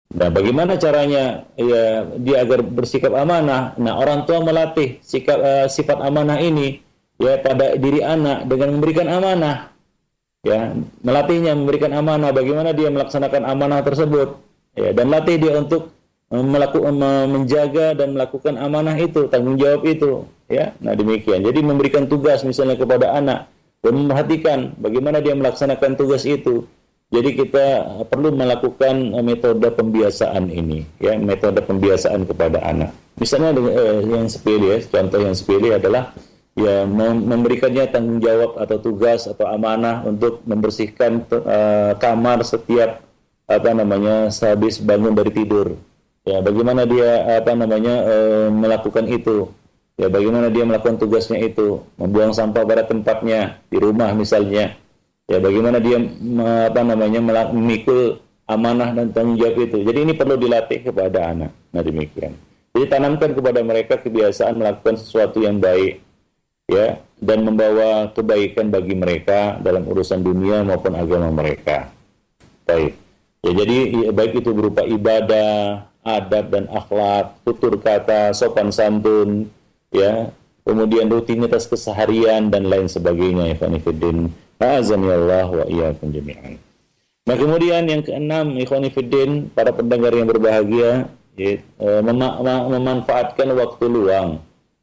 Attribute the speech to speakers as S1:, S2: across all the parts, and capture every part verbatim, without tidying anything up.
S1: Nah, bagaimana caranya ya dia agar bersikap amanah? Nah, orang tua melatih sikap uh, sifat amanah ini ya pada diri anak dengan memberikan amanah, ya, melatihnya memberikan amanah, bagaimana dia melaksanakan amanah tersebut, ya, dan latih dia untuk melakukan menjaga dan melakukan amanah itu, tanggung jawab itu, ya. Nah, demikian. Jadi memberikan tugas misalnya kepada anak dan memperhatikan bagaimana dia melaksanakan tugas itu. Jadi kita perlu melakukan metode pembiasaan ini, ya, metode pembiasaan kepada anak. Misalnya eh, yang sepele, ya, contoh yang sepele adalah ya memberikannya tanggung jawab atau tugas atau amanah untuk membersihkan uh, kamar setiap apa namanya sehabis bangun dari tidur. Ya, bagaimana dia apa namanya uh, melakukan itu? Ya, bagaimana dia melakukan tugasnya itu? Membuang sampah pada tempatnya di rumah misalnya. Ya, bagaimana dia apa namanya memikul amanah dan tanggung jawab itu. Jadi ini perlu dilatih kepada anak. Nah, demikian. Jadi tanamkan kepada mereka kebiasaan melakukan sesuatu yang baik, ya, dan membawa kebaikan bagi mereka dalam urusan dunia maupun agama mereka. Baik. Ya, jadi baik itu berupa ibadah, adab dan akhlak, tutur kata, sopan santun, ya, kemudian rutinitas keseharian dan lain sebagainya. Ikhwan fillah, a'azanillah wa iyyakum jami'an. Nah, kemudian yang keenam, ikhwan fillah, para pendengar yang berbahagia, ya, mem- memanfaatkan waktu luang.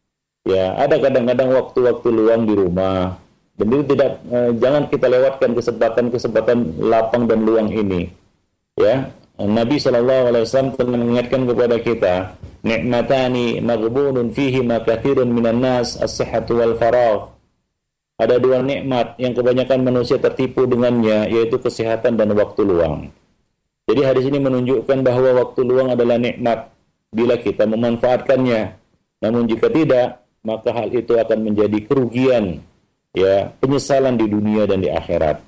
S1: Ya, ada kadang-kadang waktu-waktu luang di rumah. Dan itu tidak eh, jangan kita lewatkan kesempatan-kesempatan lapang dan luang ini. Ya, Nabi shallallahu alaihi wasallam telah mengingatkan kepada kita, nikmatani maghbunun fihi ma katsirun minan nas, as-sihhatu wal faragh. Ada dua nikmat yang kebanyakan manusia tertipu dengannya, yaitu kesehatan dan waktu luang. Jadi hadis ini menunjukkan bahwa waktu luang adalah nikmat bila kita memanfaatkannya. Namun jika tidak, maka hal itu akan menjadi kerugian, ya, penyesalan di dunia dan di akhirat.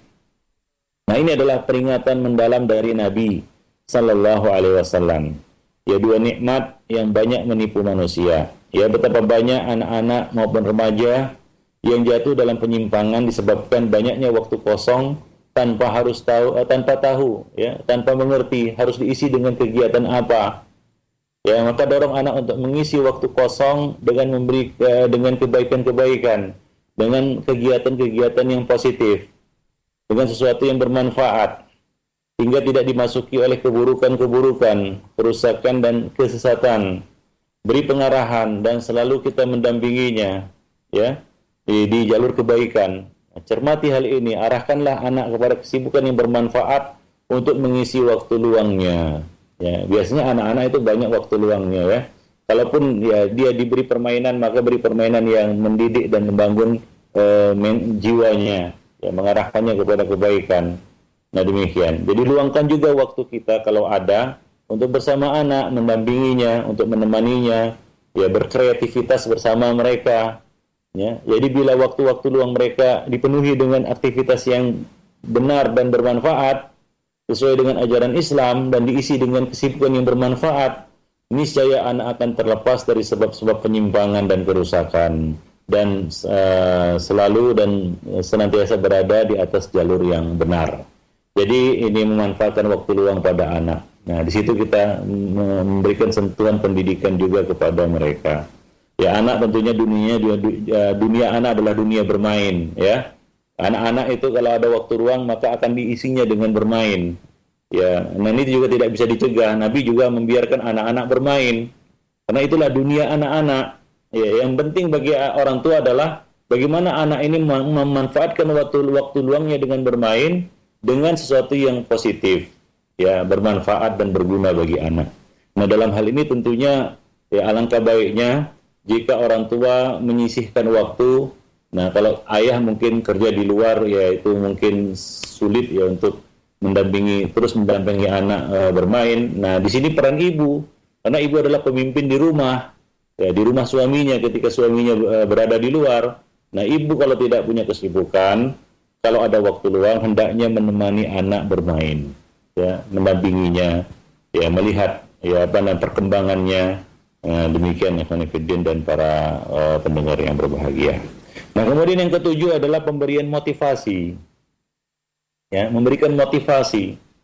S1: Nah, ini adalah peringatan mendalam dari Nabi sallallahu alaihi wasallam. Ya, dua nikmat yang banyak menipu manusia. Ya, betapa banyak anak-anak maupun remaja yang jatuh dalam penyimpangan disebabkan banyaknya waktu kosong tanpa harus tahu, eh, tanpa tahu, ya, tanpa mengerti harus diisi dengan kegiatan apa. Ya, maka dorong anak untuk mengisi waktu kosong dengan memberi uh, dengan kebaikan-kebaikan, dengan kegiatan-kegiatan yang positif, dengan sesuatu yang bermanfaat, hingga tidak dimasuki oleh keburukan-keburukan, kerusakan dan kesesatan. Beri pengarahan dan selalu kita mendampinginya, ya, di, di jalur kebaikan. Cermati hal ini, arahkanlah anak kepada kesibukan yang bermanfaat untuk mengisi waktu luangnya. Ya, biasanya anak-anak itu banyak waktu luangnya, ya. Kalaupun ya dia diberi permainan, maka beri permainan yang mendidik dan membangun uh, men- jiwanya, ya, mengarahkannya kepada kebaikan. Nah, demikian. Jadi luangkan juga waktu kita kalau ada untuk bersama anak, mendampinginya, untuk menemaninya, ya, berkreativitas bersama mereka. Ya, jadi bila waktu-waktu luang mereka dipenuhi dengan aktivitas yang benar dan bermanfaat sesuai dengan ajaran Islam dan diisi dengan kesibukan yang bermanfaat, niscaya anak akan terlepas dari sebab-sebab penyimpangan dan kerusakan dan uh, selalu dan senantiasa berada di atas jalur yang benar. Jadi ini memanfaatkan waktu luang pada anak. Nah, di situ kita memberikan sentuhan pendidikan juga kepada mereka. Ya, anak tentunya dunia dunia anak adalah dunia bermain, ya. Anak-anak itu kalau ada waktu ruang maka akan diisinya dengan bermain. Ya, nah ini juga tidak bisa dicegah. Nabi juga membiarkan anak-anak bermain. Karena itulah dunia anak-anak. Ya, yang penting bagi orang tua adalah bagaimana anak ini memanfaatkan waktu-waktu luangnya dengan bermain dengan sesuatu yang positif, ya, bermanfaat dan berguna bagi anak. Nah, dalam hal ini tentunya ya alangkah baiknya jika orang tua menyisihkan waktu. Nah, kalau ayah mungkin kerja di luar, ya itu mungkin sulit ya untuk mendampingi terus mendampingi anak e, bermain. Nah, di sini peran ibu, karena ibu adalah pemimpin di rumah, ya, di rumah suaminya ketika suaminya e, berada di luar. Nah, ibu kalau tidak punya kesibukan, kalau ada waktu luang hendaknya menemani anak bermain, ya, mendampinginya, ya, melihat ya apa namanya perkembangannya. Nah, demikian ya Khonifuddin dan para e, pendengar yang berbahagia. Nah, kemudian yang ketujuh adalah pemberian motivasi. Ya, memberikan motivasi.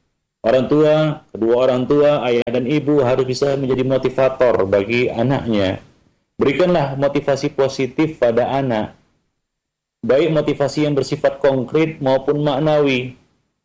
S1: Orang tua, kedua orang tua, ayah dan ibu harus bisa menjadi motivator bagi anaknya. Berikanlah motivasi positif pada anak, baik motivasi yang bersifat konkret maupun maknawi.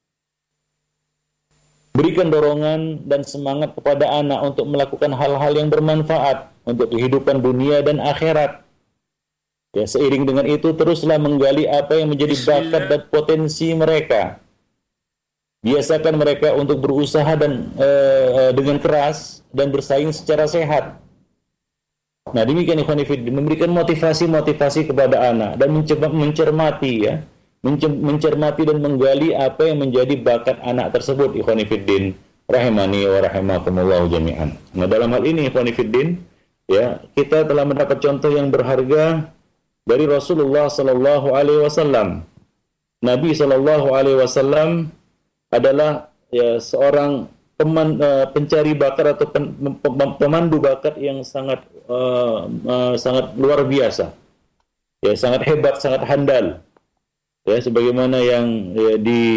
S1: Berikan dorongan dan semangat kepada anak untuk melakukan hal-hal yang bermanfaat untuk kehidupan dunia dan akhirat. Ya, seiring dengan itu teruslah menggali apa yang menjadi bakat dan potensi mereka. Biasakan mereka untuk berusaha dan uh, dengan keras dan bersaing secara sehat. Nah, demikian ikhwan fillah, memberikan motivasi-motivasi kepada anak dan mencermati ya, mencermati dan menggali apa yang menjadi bakat anak tersebut, ikhwan fillah, rahimani wa rahimakumullah jami'an. Nah, dalam hal ini ikhwan fillah, ya, kita telah mendapat contoh yang berharga dari Rasulullah sallallahu alaihi wasallam. Nabi sallallahu alaihi wasallam adalah ya seorang peman, uh, pencari bakat atau pen, pem, pemandu bakat yang sangat uh, uh, sangat luar biasa, ya sangat hebat, sangat handal, ya sebagaimana yang ya,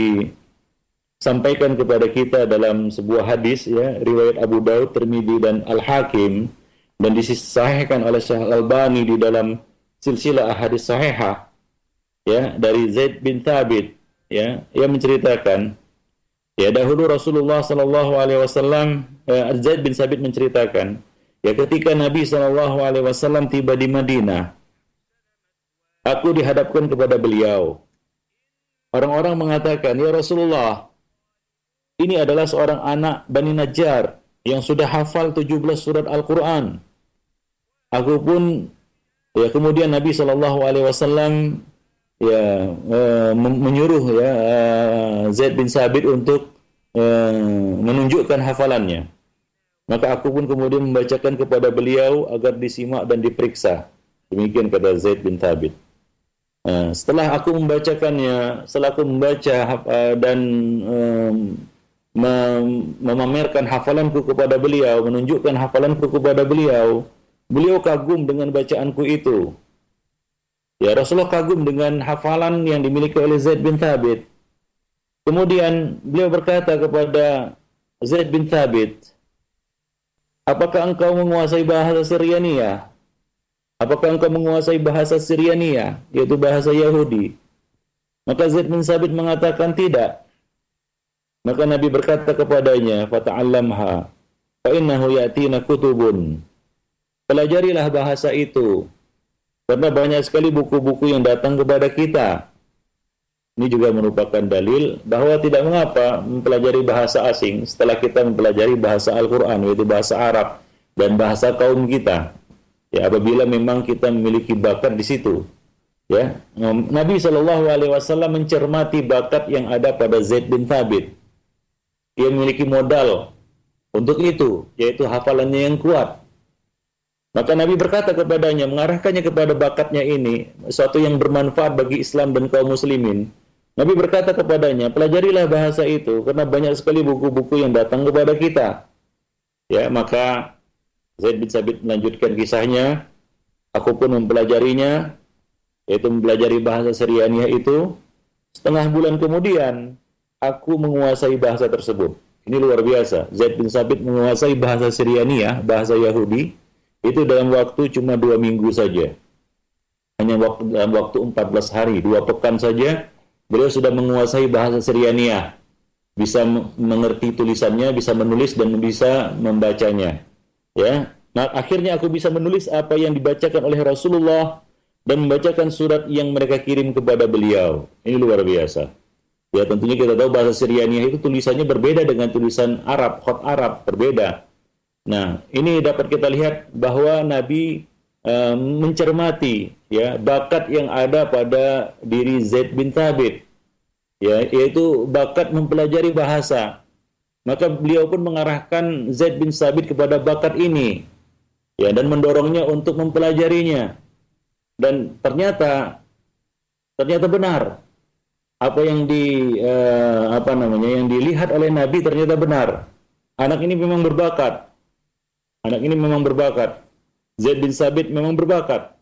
S1: disampaikan kepada kita dalam sebuah hadis ya riwayat Abu Daud, Tirmidzi dan Al Hakim dan disahihkan oleh Syekh Al-Albani di dalam silsilah ahadits sahihah ya dari Zaid bin Thabit ya yang menceritakan. Ya, dahulu Rasulullah sallallahu alaihi wasallam, eh, Zaid bin Thabit menceritakan, ya ketika Nabi sallallahu alaihi wasallam tiba di Madinah, aku dihadapkan kepada beliau. Orang-orang mengatakan, "Ya Rasulullah, ini adalah seorang anak Bani Najjar yang sudah hafal tujuh belas surat Al-Qur'an." Aku pun ya kemudian Nabi sallallahu alaihi wasallam ya uh, menyuruh ya uh, Zaid bin Thabit untuk uh, menunjukkan hafalannya. Maka aku pun kemudian membacakan kepada beliau agar disimak dan diperiksa. Demikian kata Zaid bin Thabit. Uh, setelah aku membacakannya, setelah aku membaca uh, dan um, mem- memamerkan hafalanku kepada beliau, menunjukkan hafalanku kepada beliau, beliau kagum dengan bacaanku itu. Ya, Rasulullah kagum dengan hafalan yang dimiliki oleh Zaid bin Thabit. Kemudian beliau berkata kepada Zaid bin Thabit, "Apakah engkau menguasai bahasa Syriania? Apakah engkau menguasai bahasa Syriania, yaitu bahasa Yahudi?" Maka Zaid bin Thabit mengatakan tidak. Maka Nabi berkata kepadanya, "Fata'allamha, fa innahu ya'tina kutubun." Pelajarilah bahasa itu. Karena banyak sekali buku-buku yang datang kepada kita. Ini juga merupakan dalil bahwa tidak mengapa mempelajari bahasa asing setelah kita mempelajari bahasa Al-Quran, yaitu bahasa Arab dan bahasa kaum kita. Ya, apabila memang kita memiliki bakat di situ. Ya, Nabi shallallahu alaihi wasallam mencermati bakat yang ada pada Zaid bin Thabit. Ia memiliki modal untuk itu, yaitu hafalannya yang kuat. Maka Nabi berkata kepadanya, mengarahkannya kepada bakatnya ini, sesuatu yang bermanfaat bagi Islam dan kaum muslimin. Nabi berkata kepadanya, pelajarilah bahasa itu, karena banyak sekali buku-buku yang datang kepada kita. Ya, maka Zaid bin Thabit melanjutkan kisahnya, aku pun mempelajarinya, yaitu mempelajari bahasa Syriania itu. Setengah bulan kemudian, aku menguasai bahasa tersebut. Ini luar biasa. Zaid bin Thabit menguasai bahasa Syriania, bahasa Yahudi, itu dalam waktu cuma dua minggu saja. Hanya waktu, dalam waktu empat belas hari, dua pekan saja, beliau sudah menguasai bahasa Syriania. Bisa mengerti tulisannya, bisa menulis dan bisa membacanya. Ya, nah akhirnya aku bisa menulis apa yang dibacakan oleh Rasulullah dan membacakan surat yang mereka kirim kepada beliau. Ini luar biasa. Ya, tentunya kita tahu bahasa Syriania itu tulisannya berbeda dengan tulisan Arab, khat Arab, berbeda. Nah, ini dapat kita lihat bahwa Nabi uh, mencermati ya bakat yang ada pada diri Zaid bin Thabit, ya, yaitu bakat mempelajari bahasa. Maka beliau pun mengarahkan Zaid bin Thabit kepada bakat ini, ya, dan mendorongnya untuk mempelajarinya. Dan ternyata ternyata benar apa yang di uh, apa namanya yang dilihat oleh Nabi ternyata benar. Anak ini memang berbakat. Anak ini memang berbakat. Zaid bin Thabit memang berbakat.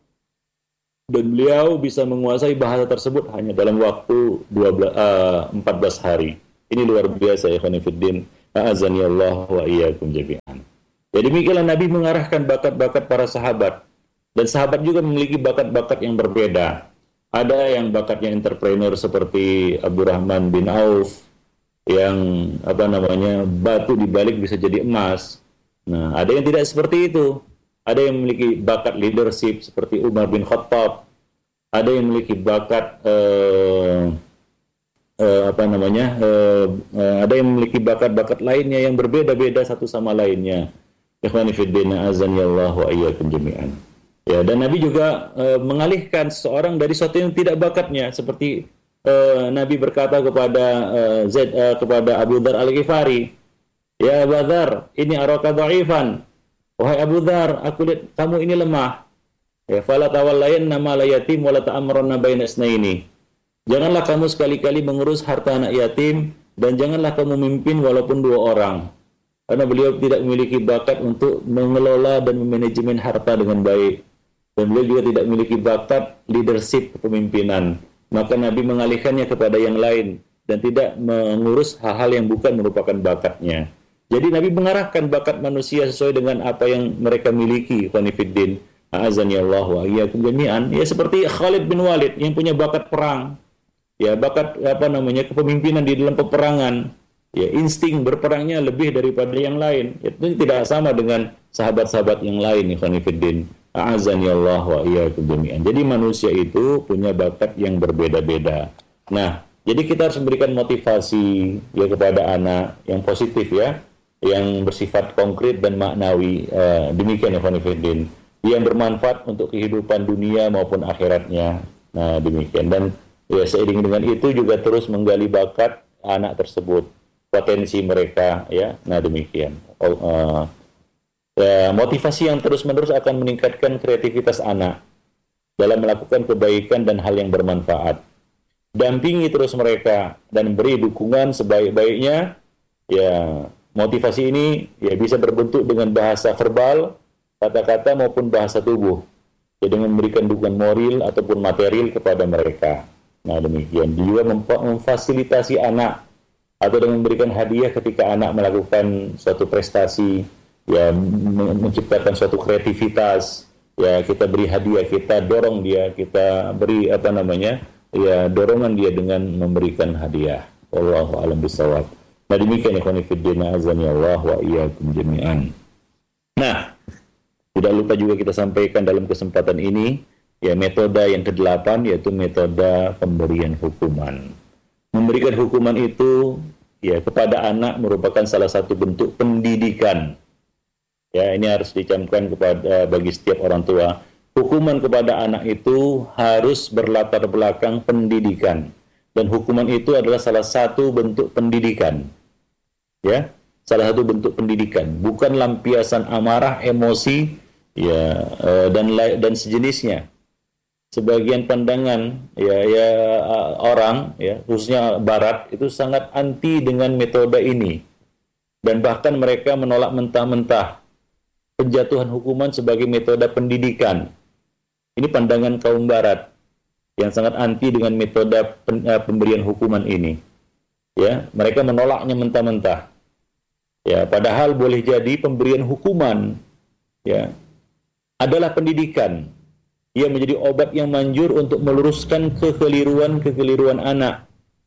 S1: Dan beliau bisa menguasai bahasa tersebut hanya dalam waktu dua belas, uh, empat belas hari. Ini luar biasa ya ikhwan fillah. A'azani Allah wa iyyakum jami'an. Jadi demikianlah Nabi mengarahkan bakat-bakat para sahabat. Dan sahabat juga memiliki bakat-bakat yang berbeda. Ada yang bakatnya entrepreneur seperti Abdurrahman bin Auf, yang apa namanya batu dibalik bisa jadi emas. Nah, ada yang tidak seperti itu. Ada yang memiliki bakat leadership seperti Umar bin Khattab. Ada yang memiliki bakat eh, eh, apa namanya? Eh, eh, ada yang memiliki bakat-bakat lainnya yang berbeda-beda satu sama lainnya. Ikhwani fid din, azan ya Allah wa iyyakum jami'an. Ya, dan Nabi juga eh, mengalihkan seseorang dari sesuatu yang tidak bakatnya, seperti Uh, Nabi berkata kepada uh, Zaid uh, kepada Abu Dzar Al-Ghifari, "Ya Abu Dzar, ini araka dha'ifan." Wahai Abu Dzar, aku lihat kamu ini lemah. Ya, fala tawallayanna ma la yatim wa la ta'amranna baina isnaini. Janganlah kamu sekali-kali mengurus harta anak yatim dan janganlah kamu memimpin walaupun dua orang. Karena beliau tidak memiliki bakat untuk mengelola dan memanajemen harta dengan baik. Dan beliau juga tidak memiliki bakat leadership kepemimpinan. Maka Nabi mengalihkannya kepada yang lain dan tidak mengurus hal-hal yang bukan merupakan bakatnya. Jadi Nabi mengarahkan bakat manusia sesuai dengan apa yang mereka miliki. Khonifuddin, a'azani Allah wa iyyakum jami'an. Ya seperti Khalid bin Walid yang punya bakat perang. Ya bakat apa namanya kepemimpinan di dalam peperangan. Ya insting berperangnya lebih daripada yang lain. Itu tidak sama dengan sahabat-sahabat yang lain. Khonifuddin, a'azani Allah wa iyyakum jami'an. Jadi manusia itu punya bakat yang berbeda-beda. Nah, jadi kita harus memberikan motivasi ya kepada anak yang positif ya, yang bersifat konkret dan maknawi. Uh, demikian ya Khonifuddin, yang bermanfaat untuk kehidupan dunia maupun akhiratnya. Nah, demikian. Dan ya seiring dengan itu juga terus menggali bakat anak tersebut, potensi mereka ya. Nah, demikian. Oh, uh, Ya, motivasi yang terus-menerus akan meningkatkan kreativitas anak dalam melakukan kebaikan dan hal yang bermanfaat. Dampingi terus mereka dan beri dukungan sebaik-baiknya. Ya, motivasi ini ya bisa berbentuk dengan bahasa verbal, kata-kata maupun bahasa tubuh. Ya, dengan memberikan dukungan moral ataupun material kepada mereka. Nah, demikian. Juga memfasilitasi anak atau dengan memberikan hadiah ketika anak melakukan suatu prestasi, ya menciptakan suatu kreativitas, ya kita beri hadiah, kita dorong dia, kita beri apa namanya, ya dorongan dia dengan memberikan hadiah. Wallahu a'lam bishawab. Nah demikian ikhwan fillah, azani Allah wa iyyakum jami'an. Nah, tidak lupa juga kita sampaikan dalam kesempatan ini ya metode yang kedelapan, yaitu metode pemberian hukuman. Memberikan hukuman itu ya kepada anak merupakan salah satu bentuk pendidikan. Ya, ini harus dicamkan kepada bagi setiap orang tua. Hukuman kepada anak itu harus berlatar belakang pendidikan, dan hukuman itu adalah salah satu bentuk pendidikan. Ya, salah satu bentuk pendidikan, bukan lampiasan amarah, emosi, ya dan dan sejenisnya. Sebagian pandangan ya ya orang ya khususnya Barat itu sangat anti dengan metode ini, dan bahkan mereka menolak mentah-mentah penjatuhan hukuman sebagai metode pendidikan. Ini pandangan kaum Barat yang sangat anti dengan metode pen, uh, pemberian hukuman ini. Ya, mereka menolaknya mentah-mentah. Ya, padahal boleh jadi pemberian hukuman ya adalah pendidikan. Ia menjadi obat yang manjur untuk meluruskan kekeliruan-kekeliruan anak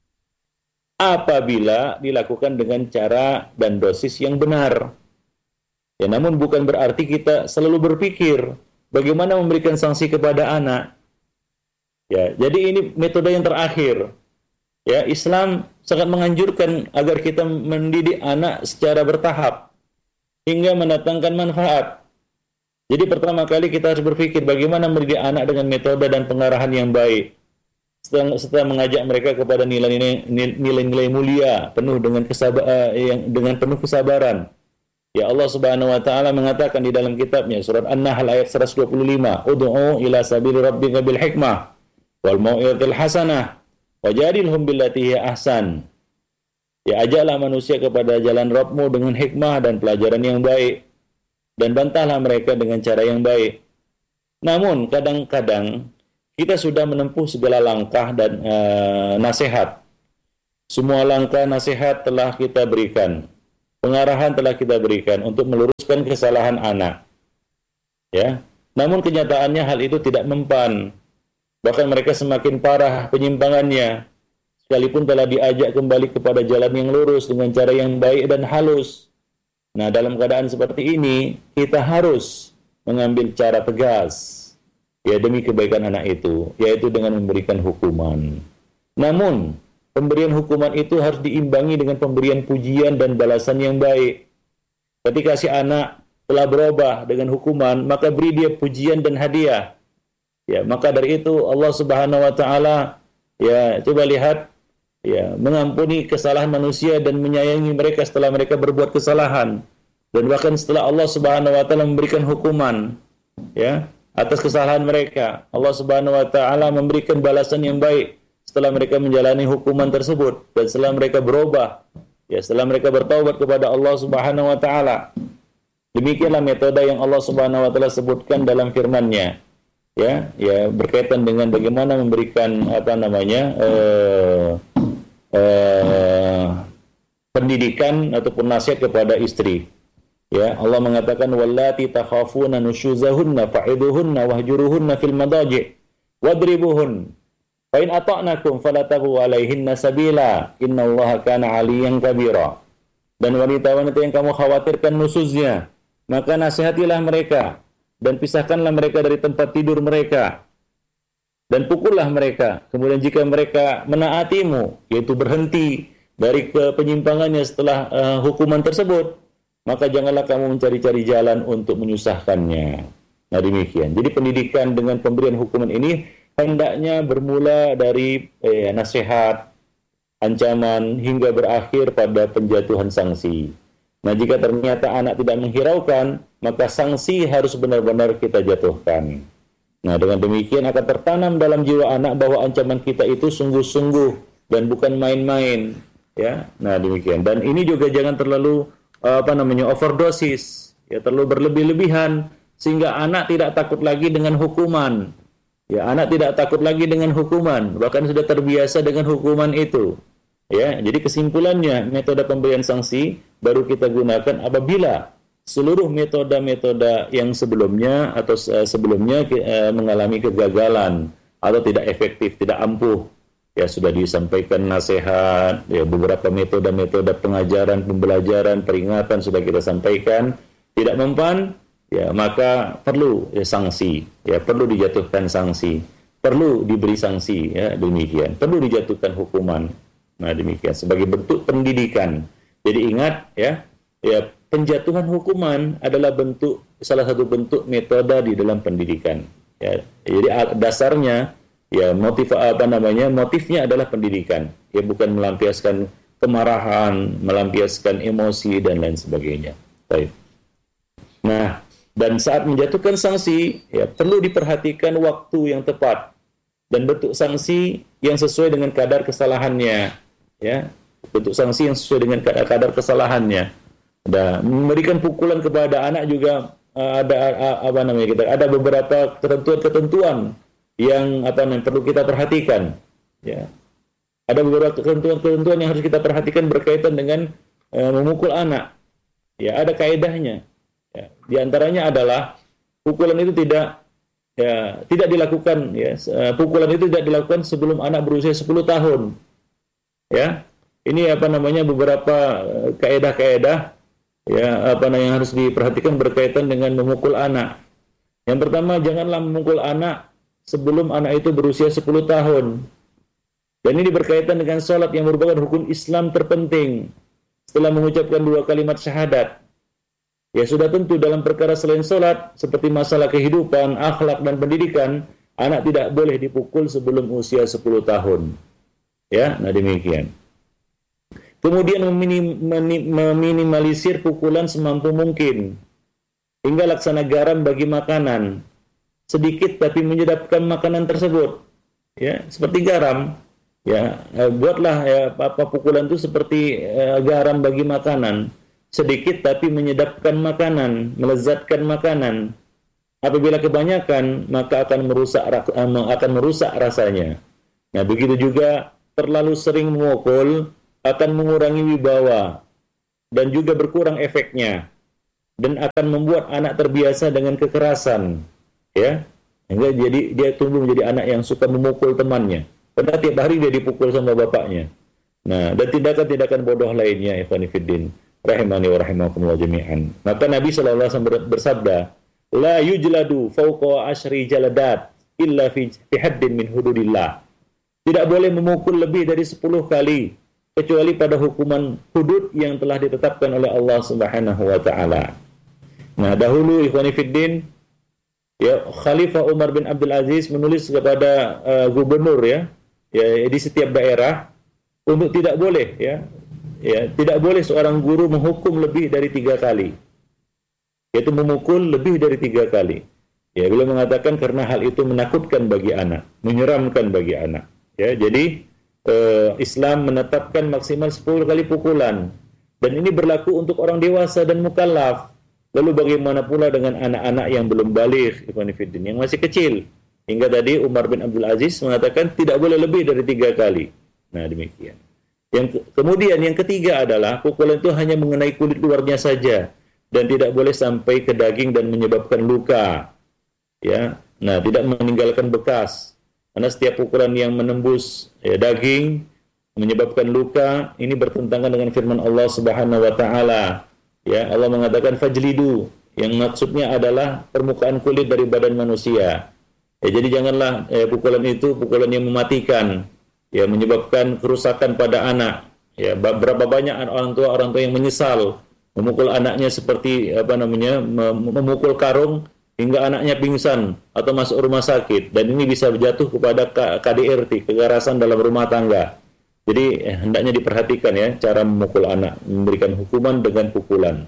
S1: apabila dilakukan dengan cara dan dosis yang benar. Ya, namun bukan berarti kita selalu berpikir bagaimana memberikan sanksi kepada anak. Ya, jadi ini metode yang terakhir. Ya, Islam sangat menganjurkan agar kita mendidik anak secara bertahap hingga mendatangkan manfaat. Jadi pertama kali kita harus berpikir bagaimana mendidik anak dengan metode dan pengarahan yang baik. Setelah, setelah mengajak mereka kepada nilai-nilai nilai-nilai mulia, penuh dengan kesabar, uh, yang dengan penuh kesabaran. Ya, Allah Subhanahu wa taala mengatakan di dalam kitabnya surat An-Nahl ayat seratus dua puluh lima, "Ud'u ila sabili rabbika bil hikmah wal mau'izatil hasanah wajadilhum billati hiya ahsan." Ya, ajaklah manusia kepada jalan Rabb-mu dengan hikmah dan pelajaran yang baik, dan bantahlah mereka dengan cara yang baik. Namun kadang-kadang kita sudah menempuh segala langkah dan uh, nasihat, Semua langkah nasihat telah kita berikan, pengarahan telah kita berikan untuk meluruskan kesalahan anak. Ya, namun kenyataannya hal itu tidak mempan. Bahkan mereka semakin parah penyimpangannya, sekalipun telah diajak kembali kepada jalan yang lurus dengan cara yang baik dan halus. Nah, dalam keadaan seperti ini, kita harus mengambil cara tegas, ya demi kebaikan anak itu, yaitu dengan memberikan hukuman. Namun, pemberian hukuman itu harus diimbangi dengan pemberian pujian dan balasan yang baik. Ketika si anak telah berubah dengan hukuman, maka beri dia pujian dan hadiah. Ya, maka dari itu Allah Subhanahu wa taala ya coba lihat ya mengampuni kesalahan manusia dan menyayangi mereka setelah mereka berbuat kesalahan. Dan bahkan setelah Allah Subhanahu wa taala memberikan hukuman ya atas kesalahan mereka, Allah Subhanahu wa taala memberikan balasan yang baik setelah mereka menjalani hukuman tersebut dan setelah mereka berubah, ya setelah mereka bertaubat kepada Allah Subhanahu wa taala. Demikianlah metode yang Allah Subhanahu wa taala sebutkan dalam firman-Nya. Ya, ya berkaitan dengan bagaimana memberikan apa namanya? Eh, eh, pendidikan ataupun nasihat kepada istri. Ya, Allah mengatakan wallati takhafuna nusyuzahunna fa'iduhunna wahjuruhunna fil madaji' wadribuhun. Fa in ata'nakum fala tabghu 'alaihinna sabila innallaha kana 'aliyyan kabira. Dan wanita-wanita yang kamu khawatirkan nusuznya, maka nasihatilah mereka dan pisahkanlah mereka dari tempat tidur mereka dan pukullah mereka. Kemudian jika mereka menaatimu, yaitu berhenti dari penyimpangannya setelah uh, hukuman tersebut, maka janganlah kamu mencari-cari jalan untuk menyusahkannya. Nah demikian. Jadi pendidikan dengan pemberian hukuman ini hendaknya bermula dari eh, nasihat, ancaman, hingga berakhir pada penjatuhan sanksi. Nah jika ternyata anak tidak menghiraukan, maka sanksi harus benar-benar kita jatuhkan. Nah dengan demikian akan tertanam dalam jiwa anak bahwa ancaman kita itu sungguh-sungguh dan bukan main-main. Ya, nah demikian. Dan ini juga jangan terlalu apa namanya overdosis, ya terlalu berlebih-lebihan sehingga anak tidak takut lagi dengan hukuman. Ya, anak tidak takut lagi dengan hukuman, bahkan sudah terbiasa dengan hukuman itu. Ya, jadi kesimpulannya metode pemberian sanksi baru kita gunakan apabila seluruh metode-metode yang sebelumnya atau sebelumnya mengalami kegagalan atau tidak efektif, tidak ampuh. Ya sudah disampaikan nasihat, ya beberapa metode-metode pengajaran, pembelajaran, peringatan sudah kita sampaikan, tidak mempan, ya maka perlu ya, sanksi, ya perlu dijatuhkan sanksi, perlu diberi sanksi, ya demikian, perlu dijatuhkan hukuman. Nah demikian sebagai bentuk pendidikan. Jadi ingat ya, ya penjatuhan hukuman adalah bentuk salah satu bentuk metode di dalam pendidikan. Ya, jadi dasarnya ya motif apa namanya motifnya adalah pendidikan, ya bukan melampiaskan kemarahan, melampiaskan emosi dan lain sebagainya. Baik. Nah, dan saat menjatuhkan sanksi ya perlu diperhatikan waktu yang tepat dan bentuk sanksi yang sesuai dengan kadar kesalahannya, ya bentuk sanksi yang sesuai dengan kadar, kadar kesalahannya. Dan memberikan pukulan kepada anak juga uh, ada uh, apa namanya kita ada beberapa ketentuan-ketentuan yang apa yang perlu kita perhatikan, ya ada beberapa ketentuan-ketentuan yang harus kita perhatikan berkaitan dengan uh, memukul anak, ya ada kaedahnya, ya. Di antaranya adalah pukulan itu tidak ya tidak dilakukan, ya uh, pukulan itu tidak dilakukan sebelum anak berusia sepuluh tahun, ya ini apa namanya beberapa uh, kaedah-kaedah ya apa yang harus diperhatikan berkaitan dengan memukul anak. Yang pertama, janganlah memukul anak sebelum anak itu berusia sepuluh tahun. Dan ini berkaitan dengan sholat yang merupakan rukun Islam terpenting. Setelah mengucapkan dua kalimat syahadat, ya sudah tentu dalam perkara selain sholat, seperti masalah kehidupan, akhlak, dan pendidikan, anak tidak boleh dipukul sebelum usia sepuluh tahun. Ya, nah demikian. Kemudian meminim, meminimalisir pukulan semampu mungkin, hingga laksana garam bagi makanan. Sedikit tapi menyedapkan makanan tersebut, ya seperti garam, ya eh, buatlah ya apa pukulan itu seperti eh, garam bagi makanan, sedikit tapi menyedapkan makanan, melezatkan makanan. Apabila kebanyakan maka akan merusak akan merusak rasanya. Nah begitu juga terlalu sering memukul akan mengurangi wibawa dan juga berkurang efeknya dan akan membuat anak terbiasa dengan kekerasan, ya. Sehingga jadi dia tumbuh menjadi anak yang suka memukul temannya. Padahal tiap hari dia dipukul sama bapaknya. Nah, dan tindakan-tindakan bodoh lainnya, ikhwan fillah, rahimani wa rahimakumullah jami'an. Maka Nabi sallallahu alaihi wasallam bersabda, la yujladu fawqa ashri jaladat illa fi, fi haddin min hududillah. Tidak boleh memukul lebih dari sepuluh kali kecuali pada hukuman hudud yang telah ditetapkan oleh Allah Subhanahu wa taala. Nah, dahulu ikhwan fillah, ya, Khalifah Umar bin Abdul Aziz menulis kepada uh, gubernur, ya, ya di setiap daerah untuk tidak boleh, ya, ya tidak boleh seorang guru menghukum lebih dari tiga kali, yaitu memukul lebih dari tiga kali. Ya, beliau mengatakan karena hal itu menakutkan bagi anak, menyeramkan bagi anak. Ya, jadi eh, Islam menetapkan maksimal sepuluh kali pukulan, dan ini berlaku untuk orang dewasa dan mukallaf. Lalu bagaimana pula dengan anak-anak yang belum baligh, ikhwan fillah, yang masih kecil? Hingga tadi Umar bin Abdul Aziz mengatakan tidak boleh lebih dari tiga kali. Nah, demikian. Yang ke- kemudian yang ketiga adalah pukulan itu hanya mengenai kulit luarnya saja dan tidak boleh sampai ke daging dan menyebabkan luka. Ya, nah tidak meninggalkan bekas. Karena setiap pukulan yang menembus ya, daging menyebabkan luka, ini bertentangan dengan firman Allah Subhanahu wa taala. Ya, Allah mengatakan fajlidu, yang maksudnya adalah permukaan kulit dari badan manusia. Ya, jadi janganlah ya, pukulan itu pukulan yang mematikan, ya menyebabkan kerusakan pada anak. Ya, berapa banyak orang tua orang tua yang menyesal memukul anaknya seperti apa namanya memukul karung hingga anaknya pingsan atau masuk rumah sakit, dan ini bisa jatuh kepada K D R T, kekerasan dalam rumah tangga. Jadi eh, hendaknya diperhatikan ya cara memukul anak, memberikan hukuman dengan pukulan.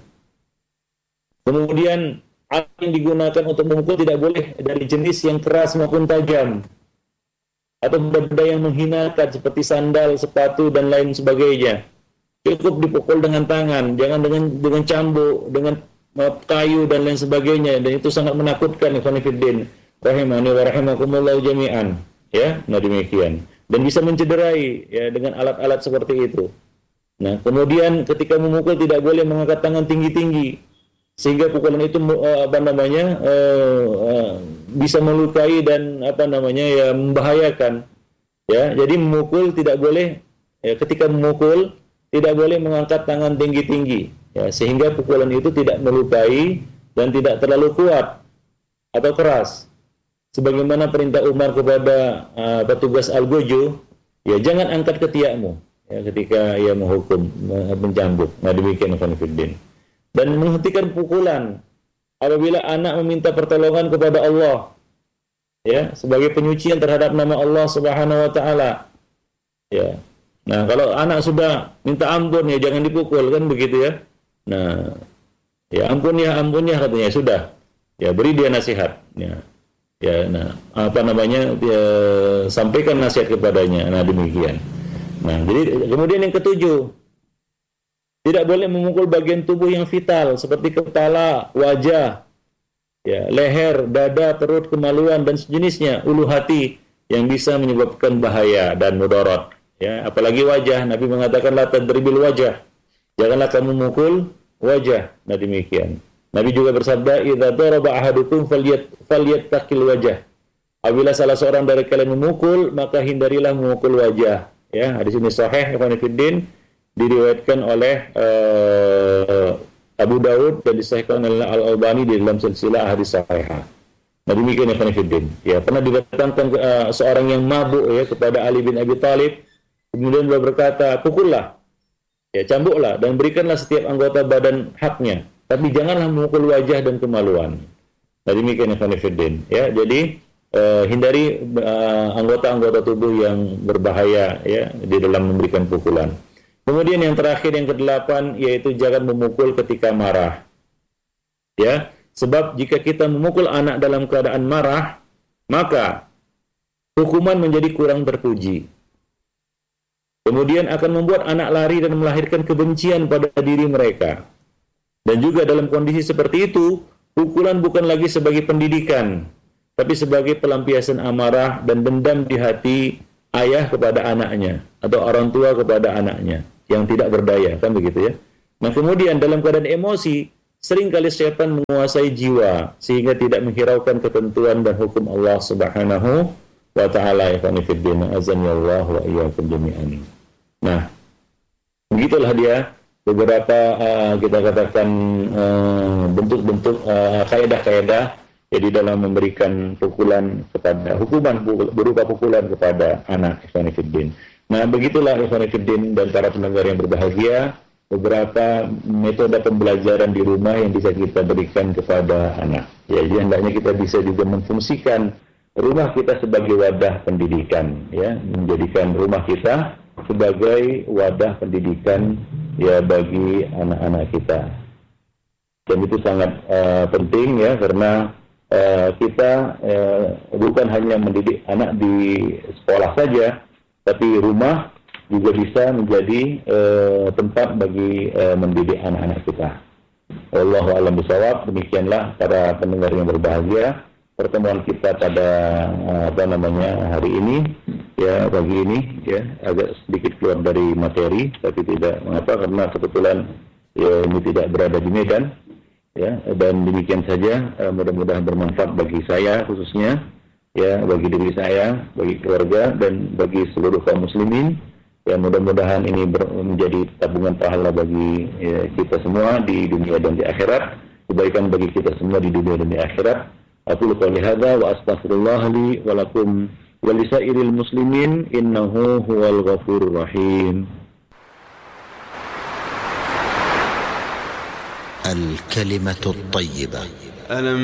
S1: Kemudian alat yang digunakan untuk memukul tidak boleh dari jenis yang keras maupun tajam atau benda yang menghinakan seperti sandal, sepatu dan lain sebagainya. Cukup dipukul dengan tangan, jangan dengan dengan cambuk, dengan kayu dan lain sebagainya, dan itu sangat menakutkan ikhwan fillah rahimani wa rahimakumullah jami'an, ya. Nah, demikian, dan bisa mencederai ya dengan alat-alat seperti itu. Nah, kemudian ketika memukul tidak boleh mengangkat tangan tinggi-tinggi sehingga pukulan itu apa namanya uh, uh, bisa melukai dan apa namanya ya membahayakan, ya. Jadi memukul tidak boleh, ya, ketika memukul tidak boleh mengangkat tangan tinggi-tinggi, ya, sehingga pukulan itu tidak melukai dan tidak terlalu kuat atau keras. Sebagaimana perintah Umar kepada uh, petugas Al-Gojo, ya jangan angkat ketiakmu ya, ketika ia menghukum, mencambuk. Nah, demikian ikhwan fillah. Dan menghentikan pukulan apabila anak meminta pertolongan kepada Allah, ya, sebagai penyucian terhadap nama Allah Subhanahu wa taala. Ya. Nah, kalau anak sudah minta ampun ya jangan dipukul, kan begitu ya. Nah, ya ampun ya, ampun ya katanya, sudah. Ya beri dia nasihat. Ya, ya nah apa namanya, ya, sampaikan nasihat kepadanya. Nah, demikian. Nah, jadi kemudian yang ketujuh, tidak boleh memukul bagian tubuh yang vital seperti kepala, wajah, ya, leher, dada, perut, kemaluan dan sejenisnya, ulu hati yang bisa menyebabkan bahaya dan mudarat. Ya, apalagi wajah. Nabi mengatakan la tadribil wajah, janganlah kamu memukul wajah. Nah, demikian. Nabi juga bersabda, idza daraba ahadukum falyat falyattaqil wajah. Apabila salah seorang dari kalian memukul, maka hindarilah memukul wajah. Ya, hadis ini sahih ikhwan fillah, diriwayatkan oleh uh, Abu Daud dan disahihkan oleh Al-Albani di dalam silsilah hadis sahihah. Nah, demikian ikhwan fillah. Ya, pernah didatangkan uh, seorang yang mabuk ya kepada Ali bin Abi Thalib. Kemudian beliau berkata, pukullah, ya cambuklah, dan berikanlah setiap anggota badan haknya, tapi janganlah memukul wajah dan kemaluan. Nah, demikian ikhwan fillah. Ya, jadi uh, hindari uh, anggota-anggota tubuh yang berbahaya ya di dalam memberikan pukulan. Kemudian yang terakhir, yang kedelapan, yaitu jangan memukul ketika marah. Ya, sebab jika kita memukul anak dalam keadaan marah, maka hukuman menjadi kurang terpuji. Kemudian akan membuat anak lari dan melahirkan kebencian pada diri mereka. Dan juga dalam kondisi seperti itu, pukulan bukan lagi sebagai pendidikan, tapi sebagai pelampiasan amarah dan dendam di hati ayah kepada anaknya atau orang tua kepada anaknya yang tidak berdaya, kan begitu ya. Nah, kemudian dalam keadaan emosi, seringkali setan menguasai jiwa sehingga tidak menghiraukan ketentuan dan hukum Allah Subhanahu wa taala. Ikhwani fiddin, azanillahu wa iyyakum jami'an. Nah, begitulah dia beberapa uh, kita katakan uh, bentuk-bentuk uh, kaidah-kaidah jadi dalam memberikan pukulan kepada hukuman berupa pukulan kepada anak. Ikhwani fiddin. Nah, begitulah ikhwani fiddin dan para pendengar yang berbahagia, beberapa metode pembelajaran di rumah yang bisa kita berikan kepada anak. Ya, jadi hendaknya kita bisa juga memfungsikan rumah kita sebagai wadah pendidikan, ya, menjadikan rumah kita sebagai wadah pendidikan ya bagi anak-anak kita. Dan itu sangat uh, penting ya, karena uh, kita uh, bukan hanya mendidik anak di sekolah saja, tapi rumah juga bisa menjadi uh, tempat bagi uh, mendidik anak-anak kita. Wallahu a'lam bishawab. Demikianlah para pendengar yang berbahagia, pertemuan kita pada uh, apa namanya hari ini ya, pagi ini ya, agak sedikit keluar dari materi, tapi tidak mengapa karena kebetulan ya ini tidak berada di Medan ya. Dan demikian saja, uh, mudah-mudahan bermanfaat bagi saya khususnya ya, bagi diri saya, bagi keluarga dan bagi seluruh kaum muslimin. Ya, mudah-mudahan ini ber- menjadi tabungan pahala bagi ya, kita semua di dunia dan di akhirat, kebaikan bagi kita semua di dunia dan di akhirat. Aku qouli hadza wa astaghfirullah li wa lakum wa lisairil muslimin innahu huwal ghafurur rahim.
S2: Al-kalimatu at-thayyibah.